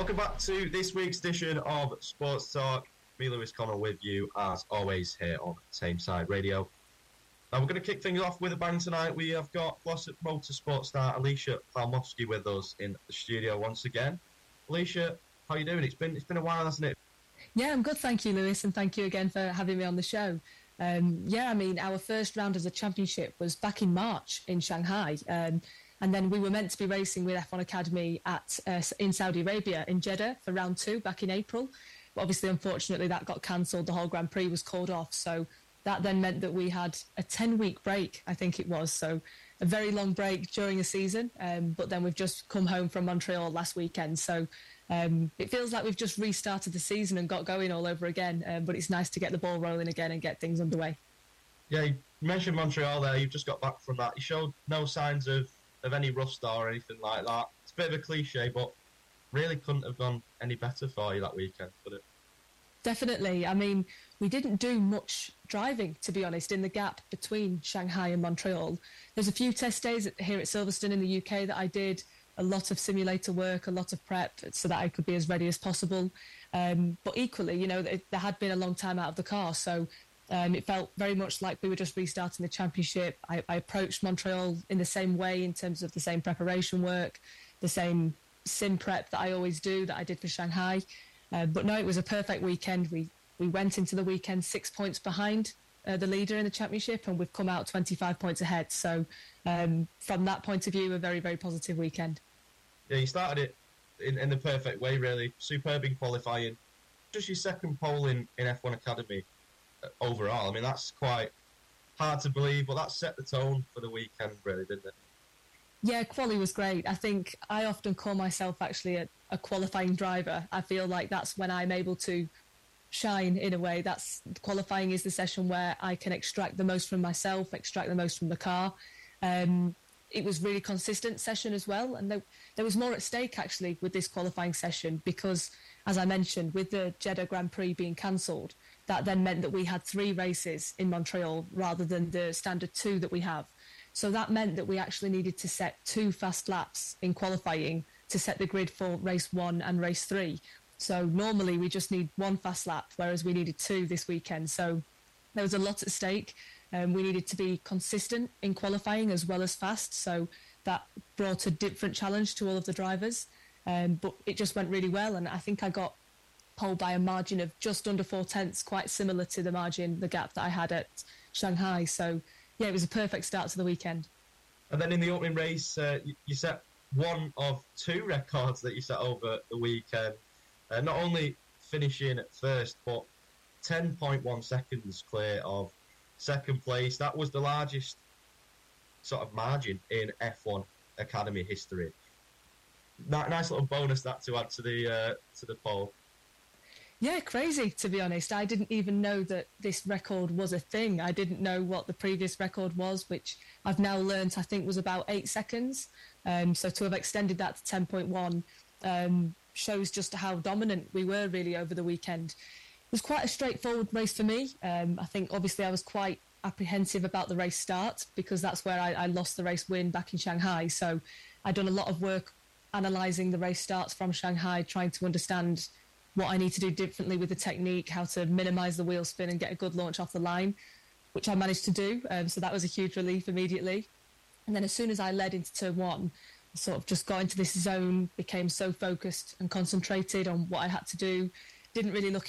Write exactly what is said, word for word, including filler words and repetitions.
Welcome back to this week's edition of Sports Talk. Me, Lewis Connell, with you as always here on Tameside Radio. Now we're going to kick things off with a bang tonight. We have got Glossop Motorsport star Alicia Palmowski with us in the studio once again. Alicia, how are you doing? It's been it's been a while, hasn't it? Yeah, I'm good, thank you, Lewis, and thank you again for having me on the show. Um, yeah, I mean, our first round as a championship was back in March in Shanghai. Um, And then we were meant to be racing with F one Academy at uh, in Saudi Arabia, in Jeddah, for round two back in April. But obviously, unfortunately, that got cancelled. The whole Grand Prix was called off. So that then meant that we had a ten-week break, I think it was. So a very long break during a season. Um, but then we've just come home from Montreal last weekend. So um, it feels like we've just restarted the season and got going all over again. Um, but it's nice to get the ball rolling again and get things underway. Yeah, you mentioned Montreal there. You've just got back from that. You showed no signs of... of any rust or anything like that. It's a bit of a cliche, but really couldn't have gone any better for you that weekend, could it? Definitely. I mean, we didn't do much driving, to be honest, in the gap between Shanghai and Montreal. There's a few test days here at Silverstone in the U K that I did, a lot of simulator work, a lot of prep, so that I could be as ready as possible. Um, but equally, you know, there had been a long time out of the car, so Um, it felt very much like we were just restarting the championship. I, I approached Montreal in the same way in terms of the same preparation work, the same sim prep that I always do, that I did for Shanghai. Uh, but no, it was a perfect weekend. We we went into the weekend six points behind uh, the leader in the championship, and we've come out twenty-five points ahead. So um, from that point of view, a very, very positive weekend. Yeah, you started it in, in the perfect way, really. Superb in qualifying. Just your second pole in, in F one Academy. Overall, I mean, that's quite hard to believe, but that set the tone for the weekend, really, didn't it? Yeah, quali was great. I think I often call myself actually a, a qualifying driver. I feel like that's when I'm able to shine in a way. That's qualifying is the session where I can extract the most from myself, extract the most from the car. Um, it was really consistent session as well, and there, there was more at stake actually with this qualifying session because, as I mentioned, with the Jeddah Grand Prix being cancelled, that then meant that we had three races in Montreal rather than the standard two that we have. So that meant that we actually needed to set two fast laps in qualifying to set the grid for race one and race three. So normally we just need one fast lap, whereas we needed two this weekend. So there was a lot at stake. Um, we needed to be consistent in qualifying as well as fast. So that brought a different challenge to all of the drivers. Um, but it just went really well. And I think I got pole by a margin of just under four tenths, quite similar to the margin, the gap that I had at Shanghai. So, yeah, it was a perfect start to the weekend. And then in the opening race, uh, you, you set one of two records that you set over the weekend. Uh, not only finishing at first, but ten point one seconds clear of second place. That was the largest sort of margin in F one Academy history. That nice little bonus that to add to the uh, to the pole. Yeah, crazy, to be honest. I didn't even know that this record was a thing. I didn't know what the previous record was, which I've now learnt, I think, was about eight seconds. Um, so to have extended that to ten point one um, shows just how dominant we were, really, over the weekend. It was quite a straightforward race for me. Um, I think, obviously, I was quite apprehensive about the race start because that's where I, I lost the race win back in Shanghai. So I'd done a lot of work analysing the race starts from Shanghai, trying to understand what I need to do differently with the technique, how to minimise the wheel spin and get a good launch off the line, which I managed to do. Um, so that was a huge relief immediately. And then as soon as I led into turn one, I sort of just got into this zone, became so focused and concentrated on what I had to do, didn't really look